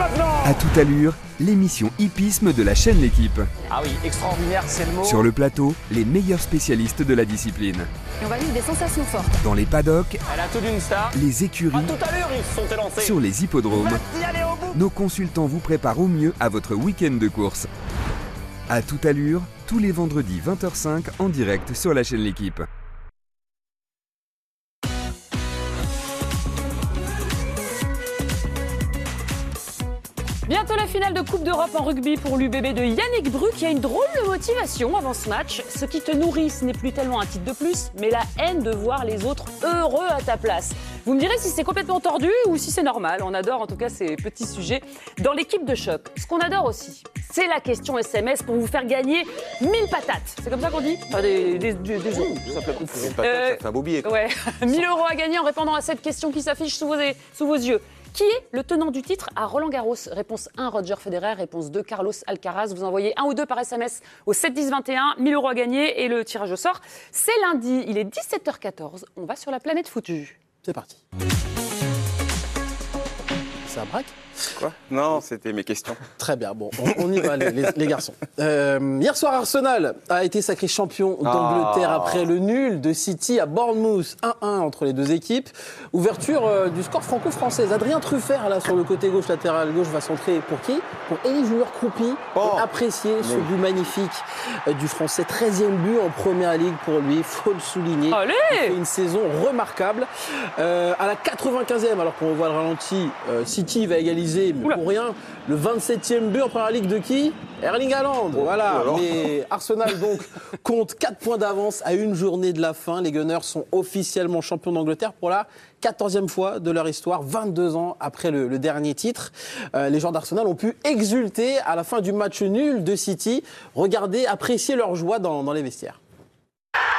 maintenant. À toute allure, l'émission hippisme de la chaîne L'Équipe. Ah oui, extraordinaire, c'est le mot. Sur le plateau, les meilleurs spécialistes de la discipline. Et on va vivre des sensations fortes. Dans les paddocks, Elle a tout d'une star. les écuries, À tout à l'heure, ils se sont élancés. sur les hippodromes, Va-t-y aller au bout. nos consultants vous préparent au mieux à votre week-end de course. À toute allure, tous les vendredis 20h05 en direct sur la chaîne L'Équipe. Bientôt la finale de Coupe d'Europe en rugby pour l'UBB de Yannick Bru qui a une drôle de motivation avant ce match. Ce qui te nourrit, ce n'est plus tellement un titre de plus, mais la haine de voir les autres heureux à ta place. Vous me direz si c'est complètement tordu ou si c'est normal. On adore en tout cas ces petits sujets dans l'équipe de choc. Ce qu'on adore aussi, c'est la question SMS pour vous faire gagner 1000 patates. C'est comme ça qu'on dit ? Enfin, des euros. Tout simplement, pour une patate, ça fait un beau billet. Ouais, 1000 € à gagner en répondant à cette question qui s'affiche sous vos yeux. Qui est le tenant du titre à Roland-Garros ? Réponse 1, Roger Federer. Réponse 2, Carlos Alcaraz. Vous envoyez 1 ou 2 par SMS au 7 10 21. 1000 € à gagner et le tirage au sort, c'est lundi. Il est 17h14. On va sur la planète footue. C'est parti. C'est un braque ? Quoi ? Non, c'était mes questions. Très bien, bon, on y va les garçons. Hier soir, Arsenal a été sacré champion d'Angleterre après le nul de City à Bournemouth, 1-1 entre les deux équipes. Ouverture du score franco-français. Adrien Truffert, là, sur le côté gauche, latéral gauche, va centrer pour qui ? Pour Elie Junior Croupi. Et apprécier ce but magnifique du Français. 13e but en Première Ligue pour lui, faut le souligner. Allez ! Il fait une saison remarquable. À la 95e, alors qu'on voit le ralenti, City va égaliser, mais pour rien. Le 27e but en Première Ligue de qui ? Erling Haaland. Voilà. Mais Arsenal donc compte 4 points d'avance à une journée de la fin. Les Gunners sont officiellement champions d'Angleterre pour la 14e fois de leur histoire, 22 ans après le dernier titre. Les joueurs d'Arsenal ont pu exulter à la fin du match nul de City. Regardez, apprécier leur joie dans les vestiaires.